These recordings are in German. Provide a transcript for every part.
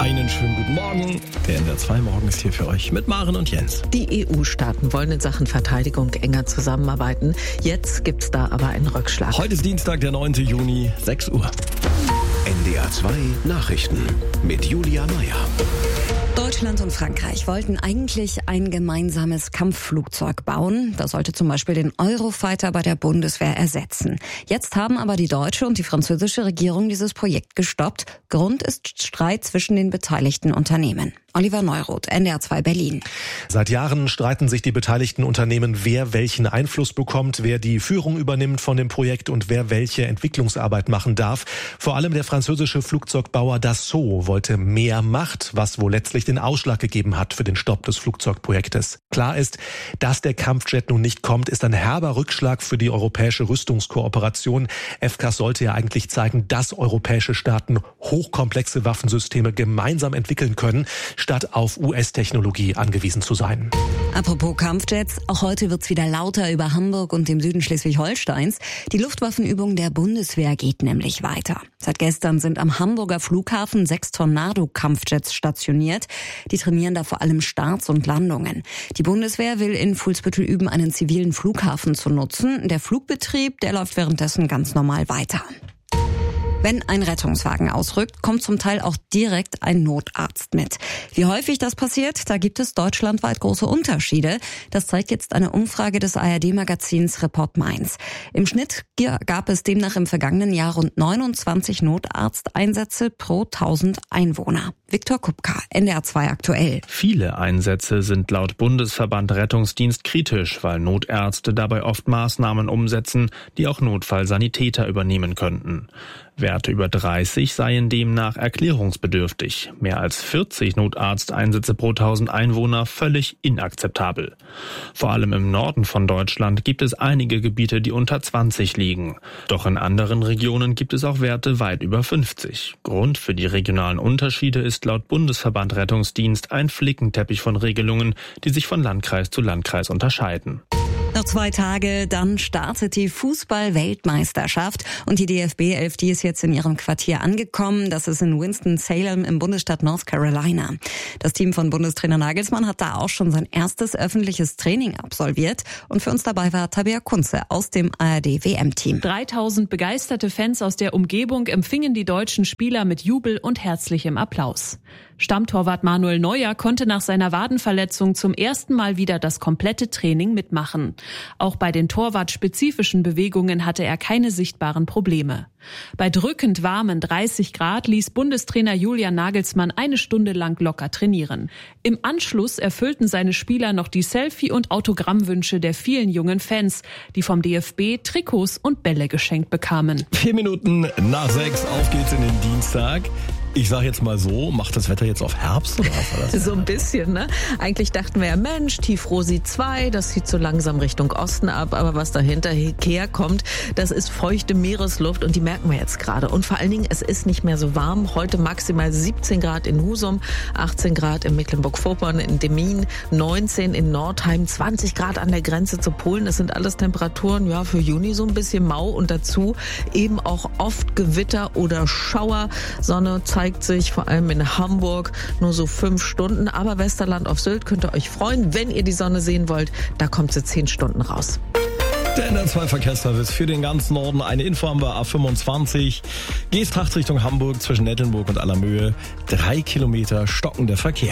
Einen schönen guten Morgen. Der NDR 2 Morgen ist hier für euch mit Maren und Jens. Die EU-Staaten wollen in Sachen Verteidigung enger zusammenarbeiten. Jetzt gibt's da aber einen Rückschlag. Heute ist Dienstag, der 9. Juni, 6 Uhr. NDR 2 Nachrichten mit Julia Meyer. Deutschland und Frankreich wollten eigentlich ein gemeinsames Kampfflugzeug bauen. Das sollte zum Beispiel den Eurofighter bei der Bundeswehr ersetzen. Jetzt haben aber die deutsche und die französische Regierung dieses Projekt gestoppt. Grund ist Streit zwischen den beteiligten Unternehmen. Oliver Neuroth, NDR 2 Berlin. Seit Jahren streiten sich die beteiligten Unternehmen, wer welchen Einfluss bekommt, wer die Führung übernimmt von dem Projekt und wer welche Entwicklungsarbeit machen darf. Vor allem der französische Flugzeugbauer Dassault wollte mehr Macht, was wohl letztlich den Ausschlag gegeben hat für den Stopp des Flugzeugprojektes. Klar ist, dass der Kampfjet nun nicht kommt, ist ein herber Rückschlag für die europäische Rüstungskooperation. FCAS sollte ja eigentlich zeigen, dass europäische Staaten hochkomplexe Waffensysteme gemeinsam entwickeln können, statt auf US-Technologie angewiesen zu sein. Apropos Kampfjets, auch heute wird's wieder lauter über Hamburg und dem Süden Schleswig-Holsteins. Die Luftwaffenübung der Bundeswehr geht nämlich weiter. Seit gestern sind am Hamburger Flughafen 6 Tornado-Kampfjets stationiert. Die trainieren da vor allem Starts und Landungen. Die Bundeswehr will in Fuhlsbüttel üben, einen zivilen Flughafen zu nutzen. Der Flugbetrieb, der läuft währenddessen ganz normal weiter. Wenn ein Rettungswagen ausrückt, kommt zum Teil auch direkt ein Notarzt mit. Wie häufig das passiert, da gibt es deutschlandweit große Unterschiede. Das zeigt jetzt eine Umfrage des ARD-Magazins Report Mainz. Im Schnitt gab es demnach im vergangenen Jahr rund 29 Notarzteinsätze pro 1000 Einwohner. Viktor Kupka, NDR 2 aktuell. Viele Einsätze sind laut Bundesverband Rettungsdienst kritisch, weil Notärzte dabei oft Maßnahmen umsetzen, die auch Notfallsanitäter übernehmen könnten. Werte über 30 seien demnach erklärungsbedürftig. Mehr als 40 Notarzteinsätze pro 1000 Einwohner völlig inakzeptabel. Vor allem im Norden von Deutschland gibt es einige Gebiete, die unter 20 liegen. Doch in anderen Regionen gibt es auch Werte weit über 50. Grund für die regionalen Unterschiede ist laut Bundesverband Rettungsdienst ein Flickenteppich von Regelungen, die sich von Landkreis zu Landkreis unterscheiden. Noch 2 Tage, dann startet die Fußball-Weltmeisterschaft und die DFB 11, die ist jetzt in ihrem Quartier angekommen. Das ist in Winston-Salem im Bundesstaat North Carolina. Das Team von Bundestrainer Nagelsmann hat da auch schon sein erstes öffentliches Training absolviert. Und für uns dabei war Tabea Kunze aus dem ARD-WM-Team. 3000 begeisterte Fans aus der Umgebung empfingen die deutschen Spieler mit Jubel und herzlichem Applaus. Stammtorwart Manuel Neuer konnte nach seiner Wadenverletzung zum ersten Mal wieder das komplette Training mitmachen. Auch bei den torwartspezifischen Bewegungen hatte er keine sichtbaren Probleme. Bei drückend warmen 30 Grad ließ Bundestrainer Julian Nagelsmann 1 Stunde lang locker trainieren. Im Anschluss erfüllten seine Spieler noch die Selfie- und Autogrammwünsche der vielen jungen Fans, die vom DFB Trikots und Bälle geschenkt bekamen. 4 Minuten nach 6, auf geht's in den Dienstag. Ich sag jetzt mal so, macht das Wetter jetzt auf Herbst oder was war das? So ein bisschen, ne? Eigentlich dachten wir ja, Mensch, Tiefrosi 2, das zieht so langsam Richtung Osten ab, aber was dahinter herkommt, das ist feuchte Meeresluft und die merken wir jetzt gerade. Und vor allen Dingen, es ist nicht mehr so warm. Heute maximal 17 Grad in Husum, 18 Grad in Mecklenburg-Vorpommern, in Demmin, 19 in Nordheim, 20 Grad an der Grenze zu Polen. Das sind alles Temperaturen, ja, für Juni so ein bisschen mau und dazu eben auch oft Gewitter oder Schauer. Sonne zeigt sich vor allem in Hamburg nur so 5 Stunden. Aber Westerland auf Sylt könnt ihr euch freuen, wenn ihr die Sonne sehen wollt. Da kommt sie 10 Stunden raus. Der NDR 2 Verkehrsservice für den ganzen Norden. Eine Info haben wir A25. Geesthacht Richtung Hamburg zwischen Nettelnburg und Allermöhe. 3 Kilometer stockender Verkehr.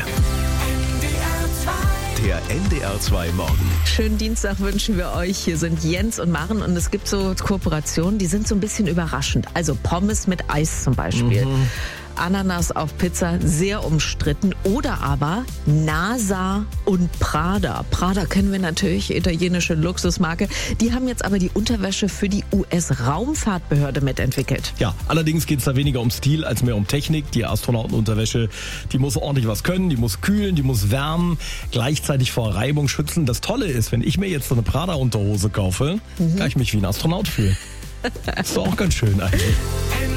Der NDR 2 Morgen. Schönen Dienstag wünschen wir euch. Hier sind Jens und Maren und es gibt so Kooperationen, die sind so ein bisschen überraschend. Also Pommes mit Eis zum Beispiel. Ananas auf Pizza, sehr umstritten. Oder aber NASA und Prada. Prada kennen wir natürlich, italienische Luxusmarke. Die haben jetzt aber die Unterwäsche für die US-Raumfahrtbehörde mitentwickelt. Ja, allerdings geht es da weniger um Stil als mehr um Technik. Die Astronautenunterwäsche, die muss ordentlich was können, die muss kühlen, die muss wärmen, gleichzeitig vor Reibung schützen. Das Tolle ist, wenn ich mir jetzt so eine Prada-Unterhose kaufe, kann ich mich wie ein Astronaut fühlen. Ist doch auch ganz schön eigentlich.